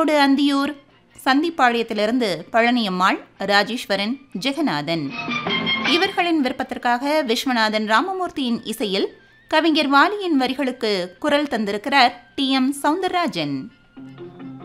ஈரோடு அந்தியூர் சந்திப்பாளையத்திலிருந்து பழனியம்மாள், ராஜேஸ்வரன், ஜெகநாதன் இவர்களின் விருப்பத்திற்காக விஸ்வநாதன் ராமமூர்த்தியின் இசையில் கவிஞர் வாலியின் வரிகளுக்கு குரல் தந்திருக்கிறார் டி.எம். சௌந்தரராஜன்.